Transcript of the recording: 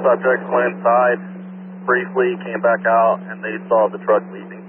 subjects went inside briefly, came back out, and they saw the truck leaving.